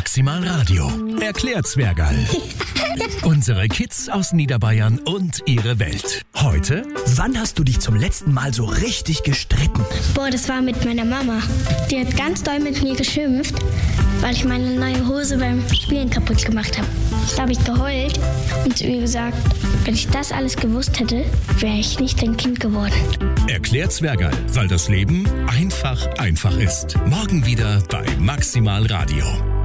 Maximal Radio. Erklärt Zwergerl. Unsere Kids aus Niederbayern und ihre Welt. Heute, Wann hast du dich zum letzten Mal so richtig gestritten? Boah, das war mit meiner Mama. Die hat ganz doll mit mir geschimpft, weil ich meine neue Hose beim Spielen kaputt gemacht habe. Da habe ich geheult und zu ihr gesagt, wenn ich das alles gewusst hätte, wäre ich nicht dein Kind geworden. Erklärt Zwergerl, weil das Leben einfach ist. Morgen wieder bei Maximal Radio.